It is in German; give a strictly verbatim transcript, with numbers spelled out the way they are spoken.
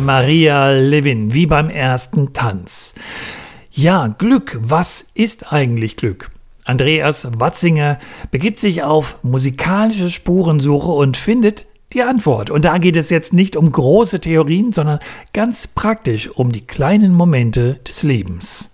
Maria Levin, wie beim ersten Tanz. Ja, Glück, was ist eigentlich Glück? Andreas Watzinger begibt sich auf musikalische Spurensuche und findet die Antwort. Und da geht es jetzt nicht um große Theorien, sondern ganz praktisch um die kleinen Momente des Lebens.